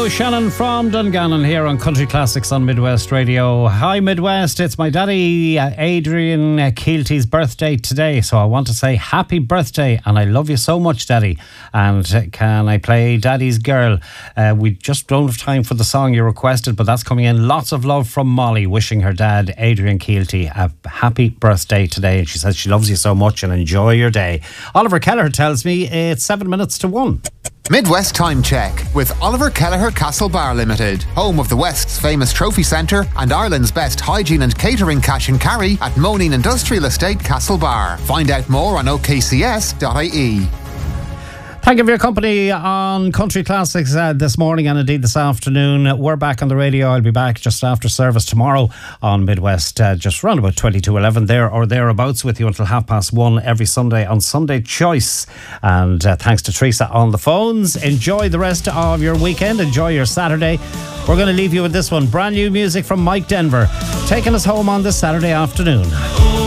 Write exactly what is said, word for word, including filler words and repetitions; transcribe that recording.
Hello, Shannon from Dungannon here on Country Classics on Midwest Radio. Hi Midwest, it's my daddy uh, Adrian uh, Keelty's birthday today, so I want to say happy birthday and I love you so much, Daddy. And uh, can I play Daddy's Girl? Uh, we just don't have time for the song you requested, but that's coming in. Lots of love from Molly, wishing her dad Adrian Keelty a happy birthday today, and she says she loves you so much and enjoy your day. Oliver Kelleher tells me it's seven minutes to one. Midwest Time Check with Oliver Kelleher Castle Bar Limited, home of the West's famous trophy centre and Ireland's best hygiene and catering cash and carry at Moneen Industrial Estate Castle Bar. Find out more on o k c s dot i e. Thank you for your company on Country Classics uh, this morning and indeed this afternoon. We're back on the radio. I'll be back just after service tomorrow on Midwest, uh, just around about twenty-two eleven there or thereabouts, with you until half past one every Sunday on Sunday Choice. And uh, thanks to Teresa on the phones. Enjoy the rest of your weekend. Enjoy your Saturday. We're going to leave you with this one. Brand new music from Mike Denver, taking us home on this Saturday afternoon.